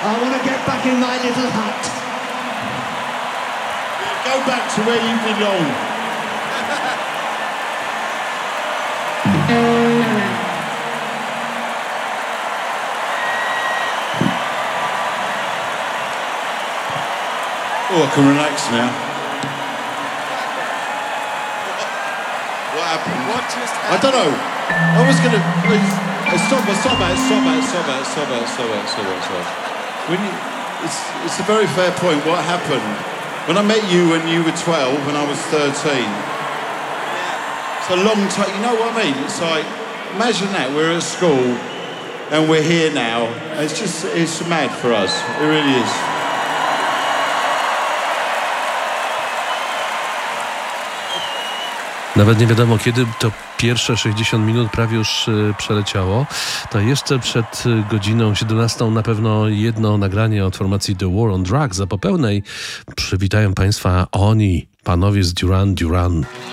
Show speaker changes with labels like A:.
A: I want to get back in my little hut.
B: Go back to where you belong. Oh, I can relax now. What happened?
C: What just
B: I
C: happened?
B: don't know. I was gonna stop it. When you, it's a very fair point. What happened? When I met you when you were 12 and I was 13. It's a long time. You know what I mean? It's like, imagine that we're at school and we're here now. It's mad for us. It really is.
D: Nawet nie wiadomo, kiedy to pierwsze 60 minut prawie już przeleciało. To jeszcze przed godziną 17 na pewno jedno nagranie od formacji The War on Drugs, a po pełnej przywitają Państwa oni, panowie z Duran Duran.